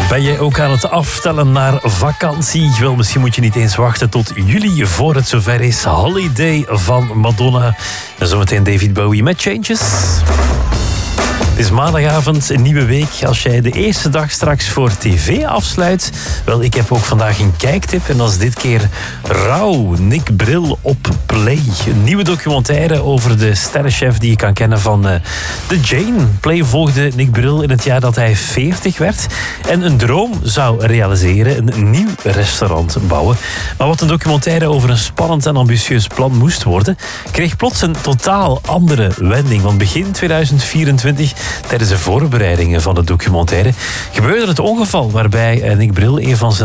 Ben jij ook aan het aftellen naar vakantie? Wel, misschien moet je niet eens wachten tot juli voor het zover is. Holiday van Madonna. En zometeen David Bowie met Changes. Het is maandagavond, een nieuwe week. Als jij de eerste dag straks voor tv afsluit... Wel, ik heb ook vandaag een kijktip. En dat is dit keer Rauw, Nick Bril op Play. Een nieuwe documentaire over de sterrenchef die je kan kennen van The Jane. Play volgde Nick Bril in het jaar dat hij 40 werd. En een droom zou realiseren, een nieuw restaurant bouwen. Maar wat een documentaire over een spannend en ambitieus plan moest worden... kreeg plots een totaal andere wending. Want begin 2024... tijdens de voorbereidingen van de documentaire gebeurde het ongeval waarbij Nick Bril een van zijn